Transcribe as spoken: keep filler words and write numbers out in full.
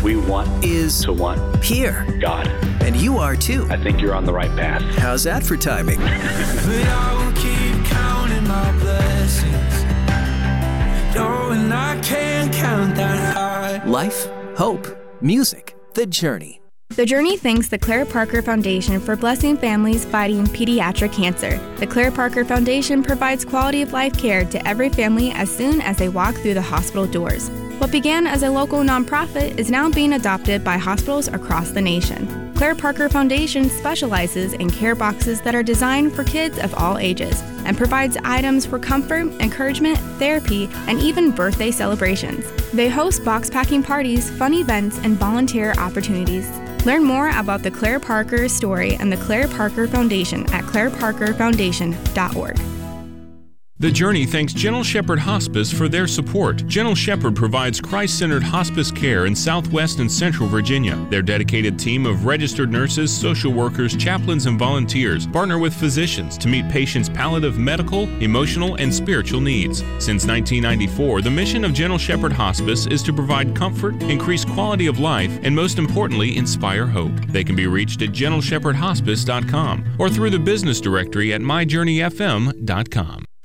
we want is to want here. God. And you are too. I think you're on the right path. How's that for timing? But I will keep counting my blessings, knowing I can't count that high. Life, hope, music, The Journey. The Journey thanks the Claire Parker Foundation for blessing families fighting pediatric cancer. The Claire Parker Foundation provides quality of life care to every family as soon as they walk through the hospital doors. What began as a local nonprofit is now being adopted by hospitals across the nation. Claire Parker Foundation specializes in care boxes that are designed for kids of all ages and provides items for comfort, encouragement, therapy, and even birthday celebrations. They host box packing parties, fun events, and volunteer opportunities. Learn more about the Claire Parker story and the Claire Parker Foundation at claire parker foundation dot org. The Journey thanks Gentle Shepherd Hospice for their support. Gentle Shepherd provides Christ-centered hospice care in Southwest and Central Virginia. Their dedicated team of registered nurses, social workers, chaplains, and volunteers partner with physicians to meet patients' palliative medical, emotional, and spiritual needs. Since nineteen ninety-four, the mission of Gentle Shepherd Hospice is to provide comfort, increase quality of life, and most importantly, inspire hope. They can be reached at gentle shepherd hospice dot com or through the business directory at my journey f m dot com.